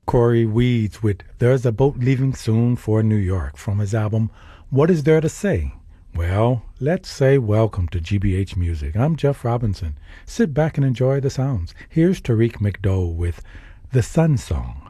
Corey Weeds with There's a Boat Leaving Soon for New York from his album What Is There to Say? Well, let's say welcome to GBH Music. I'm Jeff Robinson. Sit back and enjoy the sounds. Here's Tariq McDowell with The Sun Song.